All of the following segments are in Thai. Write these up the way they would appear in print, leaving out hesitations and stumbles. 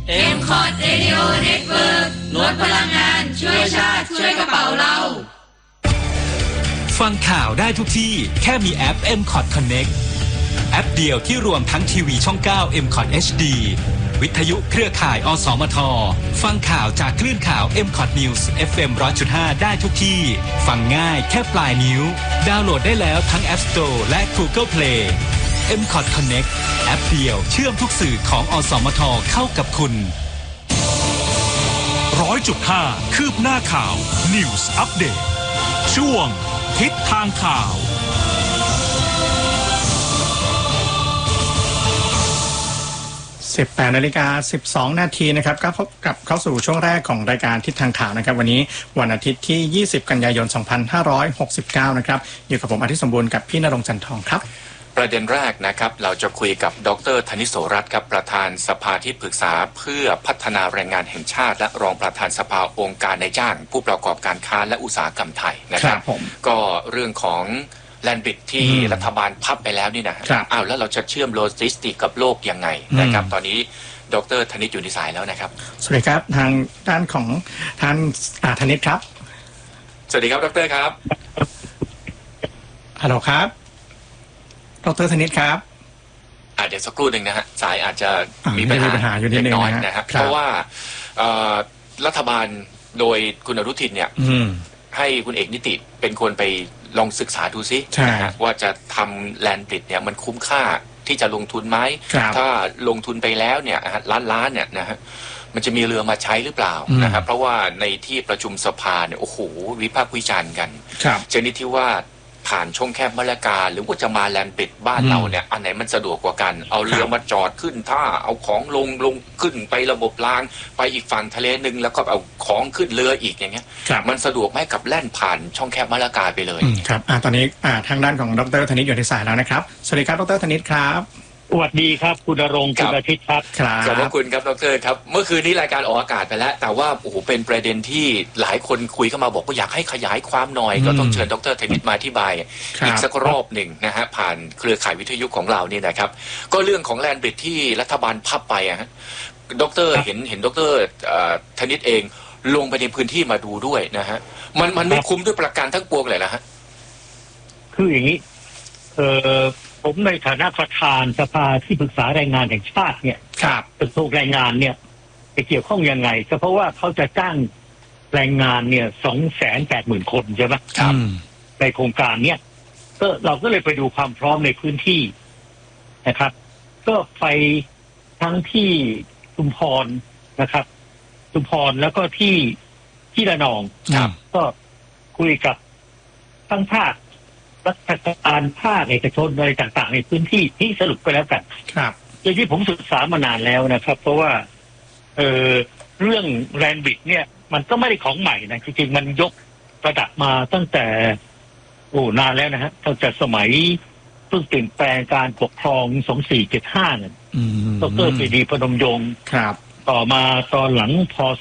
M-Cot Radio Network ลดพลังงานช่วยชาติช่วยกระเป๋าเราฟังข่าวได้ทุกที่แค่มีแอป M-Cot Connect แอปเดียวที่รวมทั้งทีวีช่อง 9 M-Cot HD วิทยุเครือข่ายอสมทฟังข่าวจากคลื่นข่าว M-Cot News FM 100.5 ได้ทุกที่ฟังง่ายแค่ปลายนิ้วดาวน์โหลดได้แล้วทั้ง App Store และ Google Play M-Cot Connect แอปเดียวเชื่อมทุกสื่อของอสมทเข้ากับคุณ 100.5 คืบหน้าข่าว News Update ช่วงทิศทางข่าว 18:12 น.นะครับก็พบกับเข้าสู่ช่วงแรกของรายการทิศทางข่าวนะครับวันนี้วันอาทิตย์ที่20กันยายน2569นะครับอยู่กับผมอาทิตย์สมบูรณ์กับพี่ณรงค์จันทองครับประเด็นแรกนะครับเราจะคุยกับดร.ธนิษฐ์ โสรัตน์ครับประธานสภาที่ปรึกษาเพื่อพัฒนาแรงงานแห่งชาติและรองประธานสภาองค์การนายจ้างผู้ประกอบการค้าและอุตสาหกรรมไทยนะครับก็เรื่องของแลนด์บริดจ์ที่รัฐบาลพับไปแล้วนี่นะอ้าวแล้วเราจะเชื่อมโลจิสติกกับโลกยังไงนะครับตอนนี้ดร.ธนิษฐ์อยู่ในสายแล้วนะครับสวัสดีครับทางด้านของท่านธนิษฐ์ครับสวัสดีครับดร.ครับฮัลโหลครับดร.ธนิษฐ์ครับเดี๋ยวสักครู่หนึ่งนะฮะสายอาจจะมีปัญหาอยู่นิดนึงนะครับเพราะว่ารัฐบาลโดยคุณอนุทินเนี่ยให้คุณเอกนิติเป็นคนไปลองศึกษาดูซินะว่าจะทำแลนด์บริดจ์เนี่ยมันคุ้มค่าที่จะลงทุนไหมถ้าลงทุนไปแล้วเนี่ยล้านเนี่ยนะฮะมันจะมีเรือมาใช้หรือเปล่านะครับเพราะว่าในที่ประชุมสภาเนี่ยโอ้โหวิพากษ์วิจารณ์กันชนิดที่ว่าผ่านช่องแคบมะละกาหรือว่าจะมาแลนด์บริดจ์บ้านเราเนี่ยอันไหนมันสะดวกกว่ากันเอาเรือมาจอดขึ้นท่าเอาของลงขึ้นไประบบรางไปอีกฝั่งทะเลนึงแล้วก็เอาของขึ้นเรืออีกอย่างเงี้ยมันสะดวกไหมกับแล่นผ่านช่องแคบมะละกาไปเลยครับตอนนี้ทางด้านของดร.ธนิษฐ์อยู่ในสายแล้วนะครับสวัสดีครับดร.ธนิษฐ์ครับสวัสดีครับคุณณรงค์คุณอาทิตย์ครับขอบพระคุณครับดร.ครับเมื่อคืนนี้รายการออกอากาศไปแล้วแต่ว่าโอ้โหเป็นประเด็นที่หลายคนคุยเข้ามาบอกว่าอยากให้ขยายความหน่อยก็ต้องเชิญดร.ธนิษฐ์มาอธิบายอีกสักรอบหนึ่งนะฮะผ่านเครือข่ายวิทยุของเรานี่นะครับก็เรื่องของแลนด์บริดจ์ที่รัฐบาลพับไปฮะดร.เห็นดร.ธนิษฐ์เองลงไปในพื้นที่มาดูด้วยนะฮะมันไม่คุ้มด้วยประการทั้งปวงเลยนะฮะคืออย่างนี้ผมในฐานะประธานสภาที่ปรึกษาแรงงานแห่งชาติเนี่ยกระทรวงแรงงานเนี่ยจะเกี่ยวข้องยังไงก็เพราะว่าเขาจะจ้างแรงงานเนี่ย280,000 คนใช่ไหมครับในโครงการเนี่ยก็เราก็เลยไปดูความพร้อมในพื้นที่นะครับก็ไปทั้งที่ชุมพรนะครับชุมพรแล้วก็ที่ระนองก็คุยกับทั้งภาครัฐการภาคเอกชนอะไรต่างๆในพื้นที่ที่สรุปไปแล้วกันครับอย่างที่ผมศึกษามานานแล้วนะครับเพราะว่าเรื่องแลนด์บริดจ์เนี่ยมันก็ไม่ได้ของใหม่นะจริงๆมันยกระดับมาตั้งแต่นานแล้วนะฮะตั้งแต่สมัยเพิ่งเปลี่ยนแปลงการปกครอง2475เนี่ยดร.ปรีดีพนมยงค์ต่อมาตอนหลังพ.ศ.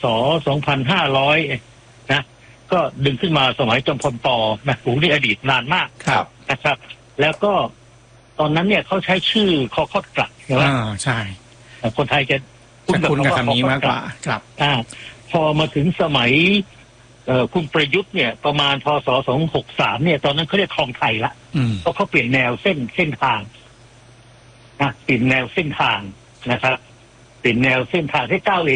2500นะก็ดึงขึ้นมาสมัยจอมพลป.นะนี่อดีตนานมากนะครับแล้วก็ตอนนั้นเนี่ยเขาใช้ชื่อคอคอดกลับใช่ไหมใช่คนไทยจะคุ้นกับคำนี้มากกว่าครับพอมาถึงสมัยคุณประยุทธ์เนี่ยประมาณพ.ศ. 263เนี่ยตอนนั้นเขาเรียกคลองไทยละเพราะเขาเปลี่ยนแนวเส้นทางนะเปลี่ยนแนวเส้นทางนะครับเปลี่ยนแนวเส้นทางให้ 9A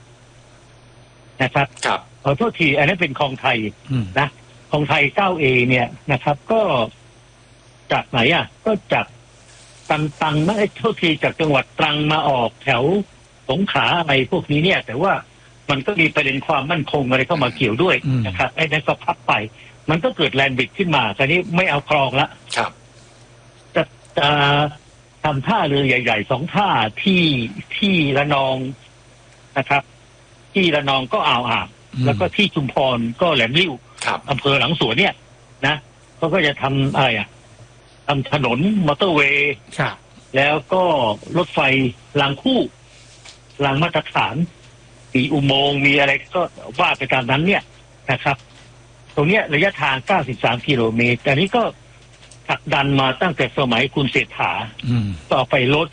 นะครับขอโทษทีอันนั้นเป็นคลองไทยนะคลองไทย 9A เนี่ยนะครับก็จากไหนก็จากตังไม่โทษทีจากจังหวัดตรังมาออกแถวสงขลาอะไรพวกนี้เนี่ยแต่ว่ามันก็มีประเด็นความมั่นคงอะไรเข้ามาเกี่ยวด้วยนะครับไอ้นั่นก็พับไปมันก็เกิดแลนด์บริดจ์ขึ้นมาตอนนี้ไม่เอาคลองละจะทำท่าเรือใหญ่ๆ2ท่าที่ระนองนะครับที่ระนองก็อ่าวแล้วก็ที่ชุมพรก็แหลมลิ่วอำเภอหลังสวนเนี่ยนะเขาก็จะทำอะไรทำถนนมอเตอร์เวย์แล้วก็รถไฟรางคู่รางมาตรฐานมีอุโมงค์มีอะไรก็ว่าไปตามนั้นเนี่ยนะครับตรงเนี้ยระยะทาง93 กิโลเมตรแต่นี้ก็ผลักดันมาตั้งแต่สมัยคุณเศรษฐาต่อไปรถ